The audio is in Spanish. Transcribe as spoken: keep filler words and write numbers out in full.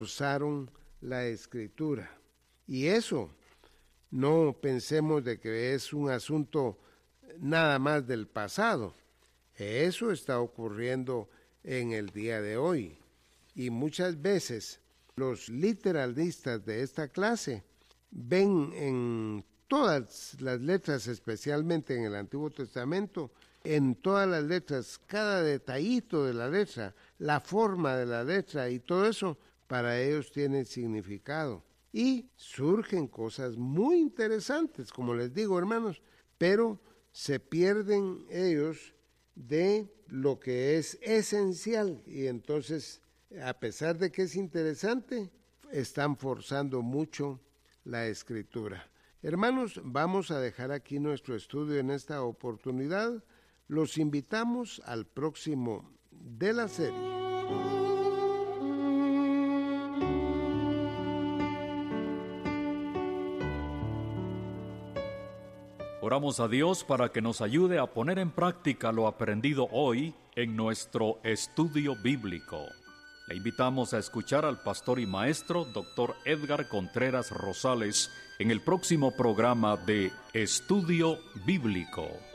usaron la Escritura. Y eso, no pensemos de que es un asunto nada más del pasado. Eso está ocurriendo en el día de hoy. Y muchas veces los literalistas de esta clase ven en todas las letras, especialmente en el Antiguo Testamento, en todas las letras, cada detallito de la letra, la forma de la letra y todo eso, para ellos tiene significado. Y surgen cosas muy interesantes, como les digo, hermanos, pero se pierden ellos de lo que es esencial. Y entonces, a pesar de que es interesante, están forzando mucho la Escritura. Hermanos, vamos a dejar aquí nuestro estudio en esta oportunidad. Los invitamos al próximo de la serie. Oramos a Dios para que nos ayude a poner en práctica lo aprendido hoy en nuestro estudio bíblico. Le invitamos a escuchar al pastor y maestro doctor Edgar Contreras Rosales en el próximo programa de Estudio Bíblico.